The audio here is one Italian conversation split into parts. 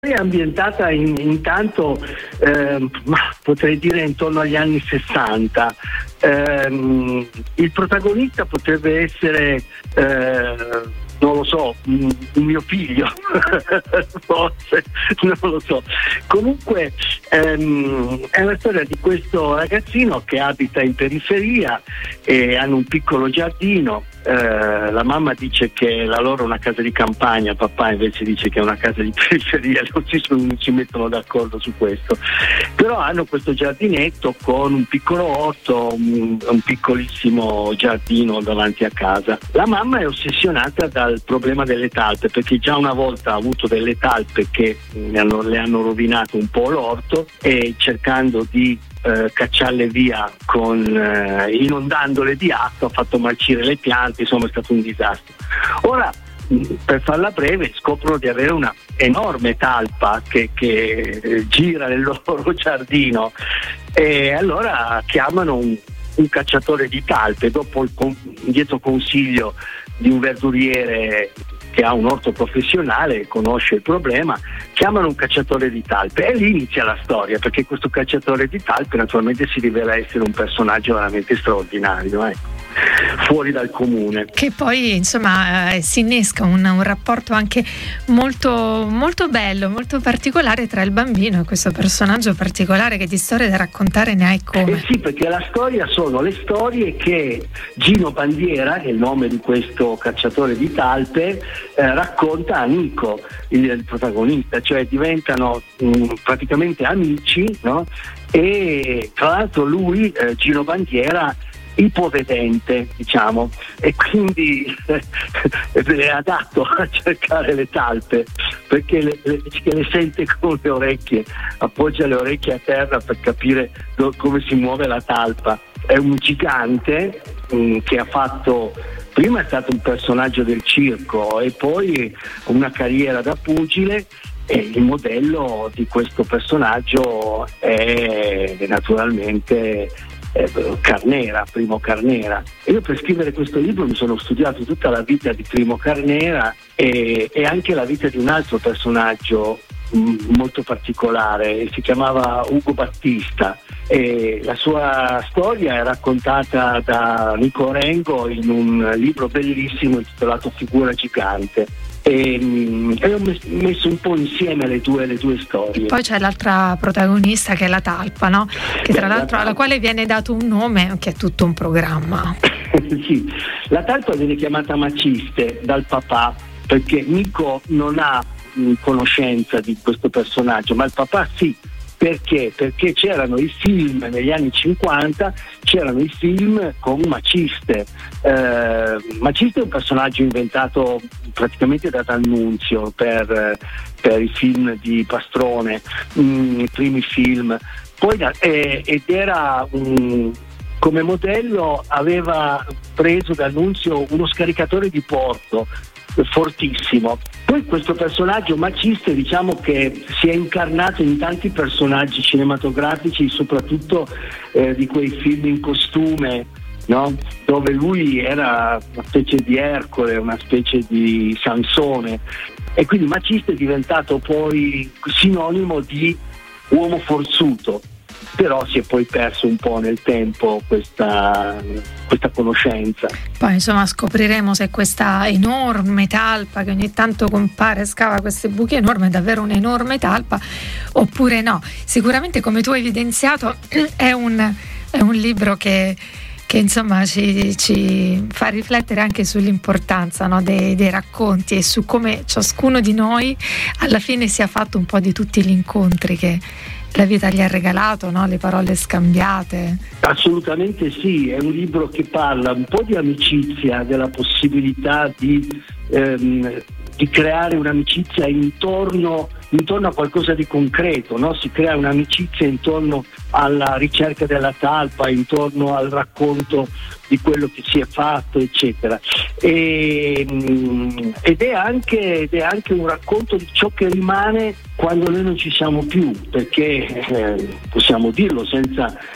è ambientata intanto, potrei dire intorno agli anni 60. Il protagonista potrebbe essere, non lo so, un mio figlio, forse, non lo so. Comunque è una storia di questo ragazzino che abita in periferia e hanno un piccolo giardino. La mamma dice che la loro è una casa di campagna, papà invece dice che è una casa di periferia, non si mettono d'accordo su questo, però hanno questo giardinetto con un piccolo orto, un piccolissimo giardino davanti a casa. La mamma è ossessionata dal problema delle talpe, perché già una volta ha avuto delle talpe che le hanno rovinato un po' l'orto, e cercando di cacciarle via inondandole di acqua, ha fatto marcire le piante, insomma è stato un disastro. Ora, per farla breve, scoprono di avere una enorme talpa che gira nel loro giardino, e allora chiamano un cacciatore di talpe. Dopo dietro consiglio di un verduriere che ha un orto professionale, conosce il problema, chiamano un cacciatore di talpe, e lì inizia la storia, perché questo cacciatore di talpe naturalmente si rivela essere un personaggio veramente straordinario, fuori dal comune. Che poi insomma si innesca un rapporto anche molto, molto bello, molto particolare tra il bambino e questo personaggio particolare, che di storie da raccontare ne hai come. Sì, perché la storia sono le storie che Gino Bandiera, che è il nome di questo cacciatore di talpe, racconta a Nico, il protagonista, cioè diventano praticamente amici, no? E tra l'altro lui, Gino Bandiera, ipovedente, diciamo, e quindi è adatto a cercare le talpe, perché le sente con le orecchie, appoggia le orecchie a terra per capire come si muove la talpa. È un gigante che ha fatto, prima è stato un personaggio del circo e poi una carriera da pugile, e il modello di questo personaggio è naturalmente Carnera, Primo Carnera. E io per scrivere questo libro mi sono studiato tutta la vita di Primo Carnera e anche la vita di un altro personaggio molto particolare, si chiamava Ugo Battista, e la sua storia è raccontata da Nico Rengo in un libro bellissimo intitolato Figura gigante. E ho messo un po' insieme le due storie. Poi c'è l'altra protagonista, che è la talpa, no? Che tra l'altro alla quale viene dato un nome che è tutto un programma. Sì, la talpa viene chiamata Maciste dal papà, perché Nico non ha conoscenza di questo personaggio, ma il papà sì. Perché? Perché c'erano i film negli anni 50, c'erano i film con Maciste. Maciste è un personaggio inventato praticamente da D'Annunzio per i film di Pastrone, i primi film. Poi ed era come modello aveva preso D'Annunzio uno scaricatore di porto fortissimo. Poi questo personaggio Maciste, diciamo che si è incarnato in tanti personaggi cinematografici, soprattutto di quei film in costume, no? Dove lui era una specie di Ercole, una specie di Sansone, e quindi Maciste è diventato poi sinonimo di uomo forzuto. Però si è poi perso un po' nel tempo questa conoscenza. Poi insomma scopriremo se questa enorme talpa che ogni tanto compare, scava queste buche enormi, è davvero un'enorme talpa oppure no. Sicuramente, come tu hai evidenziato, è un libro che insomma ci fa riflettere anche sull'importanza, no, dei racconti, e su come ciascuno di noi alla fine sia fatto un po' di tutti gli incontri che la vita gli ha regalato, no? Le parole scambiate. Assolutamente sì, è un libro che parla un po' di amicizia, della possibilità di creare un'amicizia intorno a qualcosa di concreto, no? Si crea un'amicizia intorno alla ricerca della talpa, intorno al racconto di quello che si è fatto, eccetera. Ed è anche un racconto di ciò che rimane quando noi non ci siamo più, perché possiamo dirlo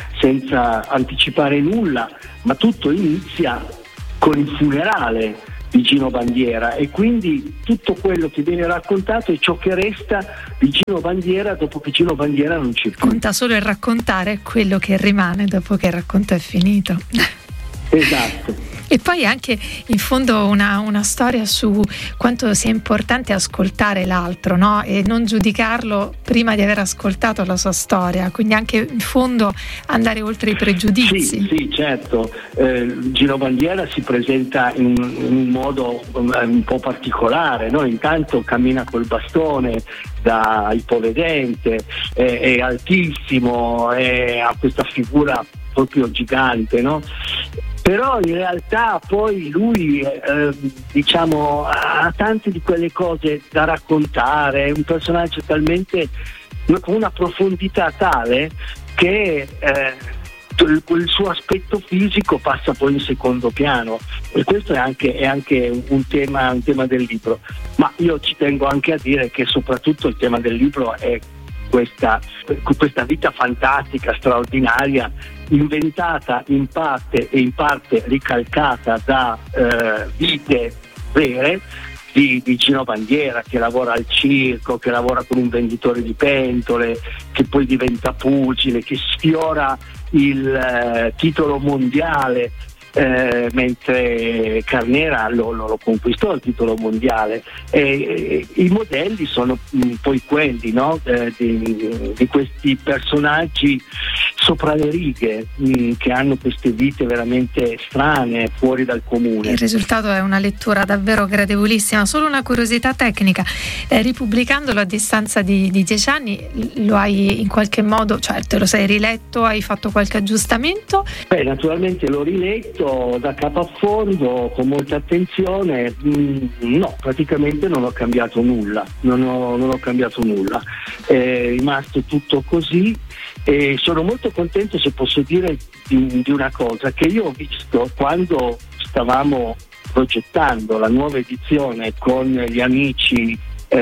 senza anticipare nulla, ma tutto inizia con il funerale di Gino Bandiera, e quindi tutto quello che viene raccontato è ciò che resta di Gino Bandiera dopo che Gino Bandiera non c'è più. Conta solo il raccontare quello che rimane dopo che il racconto è finito. Esatto. E poi anche in fondo una storia su quanto sia importante ascoltare l'altro, no? E non giudicarlo prima di aver ascoltato la sua storia, quindi anche in fondo andare oltre i pregiudizi. Sì, certo. Gino Bandiera si presenta in un modo un po' particolare, no? Intanto cammina col bastone da ipovedente, è altissimo, ha questa figura proprio gigante, no? Però in realtà poi lui diciamo ha tante di quelle cose da raccontare, è un personaggio talmente con una profondità tale che il suo aspetto fisico passa poi in secondo piano, e questo è anche un tema del libro. Ma io ci tengo anche a dire che soprattutto il tema del libro è questa vita fantastica, straordinaria, inventata in parte e in parte ricalcata da vite vere di Gino Bandiera, che lavora al circo, che lavora con un venditore di pentole, che poi diventa pugile, che sfiora il titolo mondiale, mentre Carnera lo conquistò il titolo mondiale. I modelli sono poi quelli, no? Di questi personaggi sopra le righe, che hanno queste vite veramente strane, fuori dal comune. Il risultato è una lettura davvero gradevolissima. Solo una curiosità tecnica: ripubblicandolo a distanza di 10 anni, lo hai in qualche modo, cioè te lo sei riletto, hai fatto qualche aggiustamento? Naturalmente l'ho riletto da capo a fondo con molta attenzione. No, praticamente non ho cambiato nulla, non ho cambiato nulla, è rimasto tutto così, e sono molto contento, se posso dire, di una cosa che io ho visto quando stavamo progettando la nuova edizione con gli amici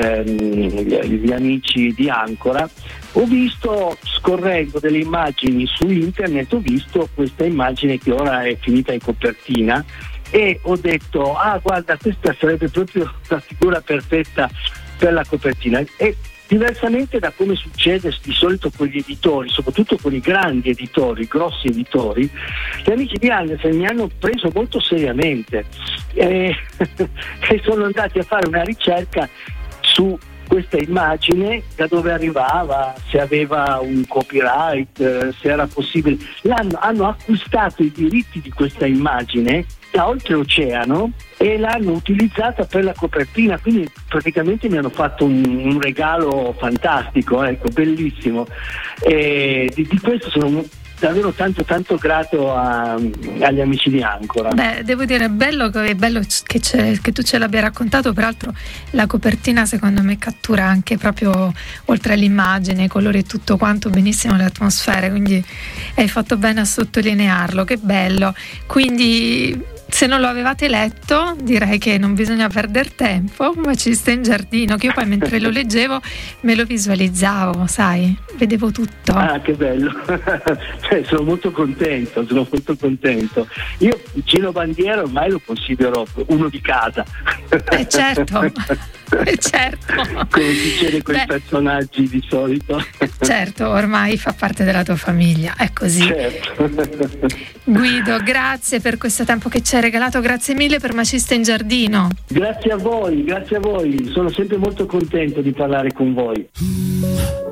di Ancora. Ho visto, scorrendo delle immagini su internet, ho visto questa immagine che ora è finita in copertina, e ho detto: guarda, questa sarebbe proprio la figura perfetta per la copertina. E diversamente da come succede di solito con gli editori, soprattutto con i grandi editori, i grossi editori, gli amici di Andersen mi hanno preso molto seriamente e sono andati a fare una ricerca su questa immagine, da dove arrivava, se aveva un copyright, se era possibile. Hanno acquistato i diritti di questa immagine da oltreoceano e l'hanno utilizzata per la copertina, quindi praticamente mi hanno fatto un regalo fantastico, ecco, bellissimo. E di questo sono davvero tanto grato agli amici di Ancora. Beh, devo dire, è bello che tu ce l'abbia raccontato. Peraltro la copertina secondo me cattura anche, proprio oltre all'immagine, i colori e tutto quanto, benissimo le atmosfere, quindi hai fatto bene a sottolinearlo, che bello. Quindi se non lo avevate letto, direi che non bisogna perdere tempo. Macista in giardino, che io poi mentre lo leggevo me lo visualizzavo, sai, vedevo tutto. Che bello. Sono molto contento. Io Gino Bandiera ormai lo considero uno di casa. Certo. Certo. Come succede con i personaggi di solito. Certo, ormai fa parte della tua famiglia, è così. Certo. Guido, grazie per questo tempo che ci hai regalato, grazie mille per Macista in giardino. Grazie a voi, sono sempre molto contento di parlare con voi.